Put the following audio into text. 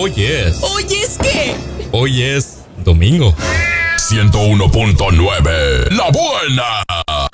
Hoy es. ¿Hoy es qué? Hoy es domingo. 101.9 La Buena.